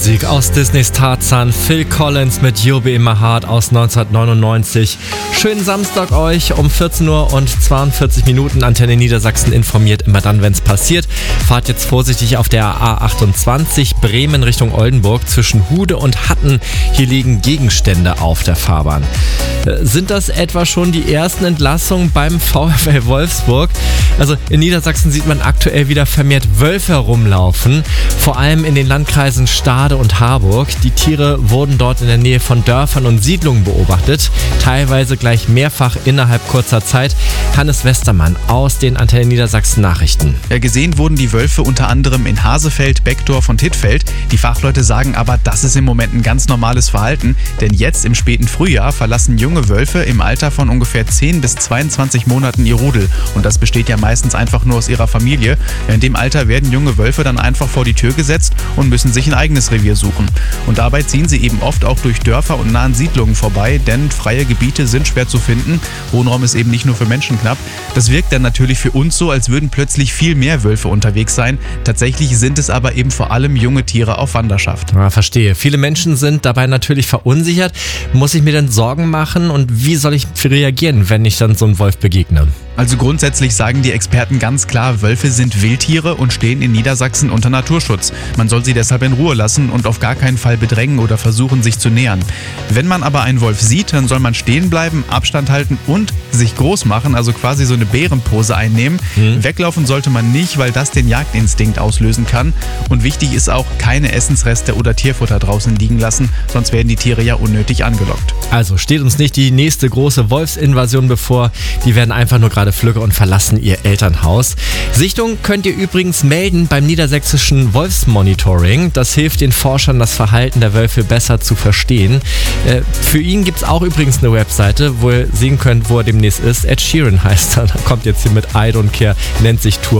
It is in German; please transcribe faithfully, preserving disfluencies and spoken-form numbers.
Musik aus Disneys Tarzan, Phil Collins mit You'll Be in My Heart aus neunzehnhundertneunundneunzig. Schönen Samstag euch um vierzehn Uhr und zweiundvierzig Minuten. Antenne Niedersachsen informiert immer dann, wenn es passiert. Fahrt jetzt vorsichtig auf der A achtundzwanzig Bremen Richtung Oldenburg zwischen Hude und Hatten. Hier liegen Gegenstände auf der Fahrbahn. Sind das etwa schon die ersten Entlassungen beim VfL Wolfsburg? Also in Niedersachsen sieht man aktuell wieder vermehrt Wölfe rumlaufen, vor allem in den Landkreisen Stade und Harburg. Die Tiere wurden dort in der Nähe von Dörfern und Siedlungen beobachtet, teilweise gleich mehrfach innerhalb kurzer Zeit. Hannes Westermann aus den Antenne Niedersachsen Nachrichten. Ja, gesehen wurden die Wölfe unter anderem in Hasefeld, Beckdorf und Hittfeld. Die Fachleute sagen aber, das ist im Moment ein ganz normales Verhalten, denn jetzt im späten Frühjahr verlassen junge Wölfe im Alter von ungefähr zehn bis zweiundzwanzig Monaten ihr Rudel. Und das besteht ja meistens einfach nur aus ihrer Familie. In dem Alter werden junge Wölfe dann einfach vor die Tür gesetzt und müssen sich ein eigenes Revier suchen. Und dabei ziehen sie eben oft auch durch Dörfer und nahen Siedlungen vorbei, denn freie Gebiete sind schwer zu finden. Wohnraum ist eben nicht nur für Menschen knapp. Das wirkt dann natürlich für uns so, als würden plötzlich viel mehr Wölfe unterwegs sein. Tatsächlich sind es aber eben vor allem junge Tiere auf Wanderschaft. Ja, verstehe. Viele Menschen sind dabei natürlich verunsichert. Muss ich mir denn Sorgen machen und wie soll ich reagieren, wenn ich dann so einem Wolf begegne? Also grundsätzlich sagen die Experten ganz klar, Wölfe sind Wildtiere und stehen in Niedersachsen unter Naturschutz. Man soll sie deshalb in Ruhe lassen und auf gar keinen Fall bedrängen oder versuchen, sich zu nähern. Wenn man aber einen Wolf sieht, dann soll man stehen bleiben, Abstand halten und sich groß machen, also quasi so eine Bärenpose einnehmen. Mhm. Weglaufen sollte man nicht, weil das den Jagdinstinkt auslösen kann. Und wichtig ist auch, keine Essensreste oder Tierfutter draußen liegen lassen, sonst werden die Tiere ja unnötig angelockt. Also steht uns nicht die nächste große Wolfsinvasion bevor. Die werden einfach nur gerade Flügge und verlassen ihr Elternhaus. Sichtung könnt ihr übrigens melden beim niedersächsischen Wolfsmonitoring. Das hilft den Forschern, das Verhalten der Wölfe besser zu verstehen. Äh, für ihn gibt es auch übrigens eine Webseite, wo ihr sehen könnt, wo er demnächst ist. Ed Sheeran heißt er. Da kommt jetzt hier mit I Don't Care, nennt sich Tour.